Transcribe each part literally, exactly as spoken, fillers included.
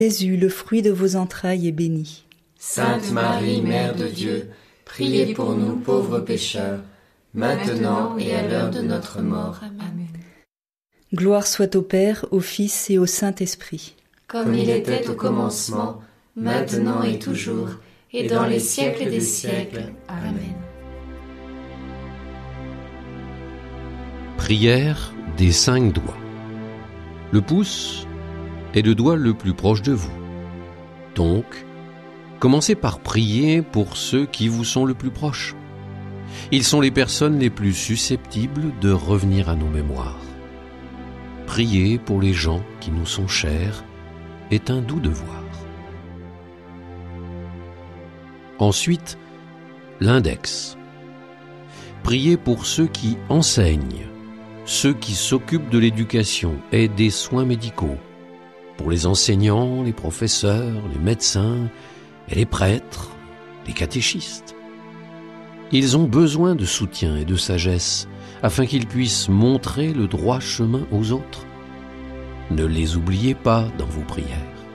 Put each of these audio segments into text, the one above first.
Jésus, le fruit de vos entrailles, est béni. Sainte Marie, Mère de Dieu, priez pour nous pauvres pécheurs, maintenant et à l'heure de notre mort. Amen. Gloire soit au Père, au Fils et au Saint-Esprit. Comme il était au commencement, maintenant et toujours, et dans les siècles des siècles. Amen. Prière des cinq doigts. Le pouce est le doigt le plus proche de vous. Donc, commencez par prier pour ceux qui vous sont le plus proches. Ils sont les personnes les plus susceptibles de revenir à nos mémoires. Prier pour les gens qui nous sont chers est un doux devoir. Ensuite, l'index. Priez pour ceux qui enseignent, ceux qui s'occupent de l'éducation et des soins médicaux, pour les enseignants, les professeurs, les médecins et les prêtres, les catéchistes. Ils ont besoin de soutien et de sagesse afin qu'ils puissent montrer le droit chemin aux autres. Ne les oubliez pas dans vos prières.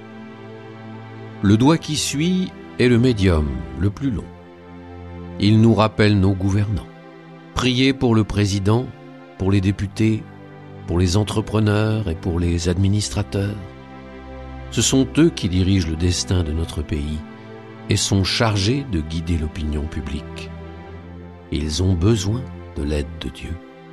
Le doigt qui suit est le médium le plus long. Il nous rappelle nos gouvernants. Priez pour le président, pour les députés, pour les entrepreneurs et pour les administrateurs. Ce sont eux qui dirigent le destin de notre pays et sont chargés de guider l'opinion publique. Ils ont besoin de l'aide de Dieu.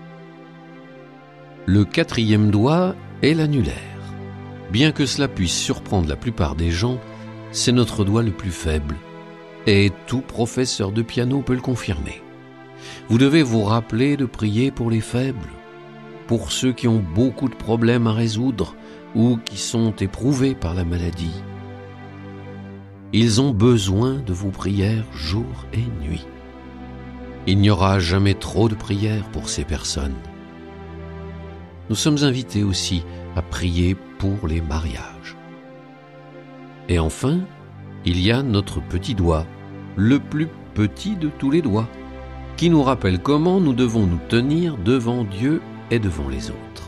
Le quatrième doigt est l'annulaire. Bien que cela puisse surprendre la plupart des gens, c'est notre doigt le plus faible, et tout professeur de piano peut le confirmer. Vous devez vous rappeler de prier pour les faibles, pour ceux qui ont beaucoup de problèmes à résoudre ou qui sont éprouvés par la maladie. Ils ont besoin de vos prières jour et nuit. Il n'y aura jamais trop de prières pour ces personnes. Nous sommes invités aussi à prier pour les mariages. Et enfin, il y a notre petit doigt, le plus petit de tous les doigts, qui nous rappelle comment nous devons nous tenir devant Dieu et devant les autres.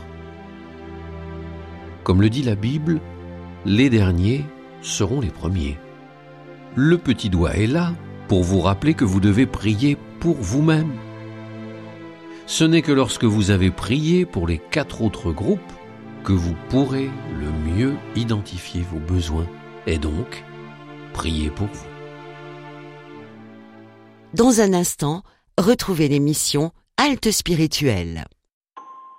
Comme le dit la Bible, les derniers seront les premiers. Le petit doigt est là pour vous rappeler que vous devez prier pour vous-même. Ce n'est que lorsque vous avez prié pour les quatre autres groupes que vous pourrez le mieux identifier vos besoins et donc prier pour vous. Dans un instant, retrouvez l'émission Halte spirituelle.